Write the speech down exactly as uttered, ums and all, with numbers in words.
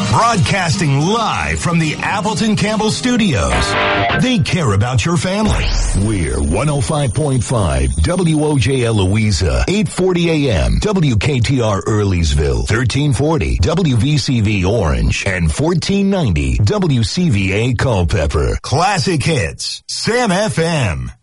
Broadcasting live from the Appleton Campbell Studios. They care about your family. We're one oh five point five W O J L Louisa, eight forty a.m. W K T R Earleysville, thirteen forty W V C V Orange, and fourteen ninety W C V A Culpeper. Classic hits. Sam F M.